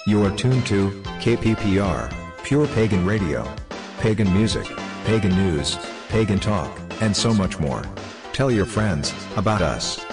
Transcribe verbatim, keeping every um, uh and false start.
You are tuned to K P P R, Pure Pagan Radio. Pagan music, pagan news, pagan talk, and so much more. Tell your friends about us.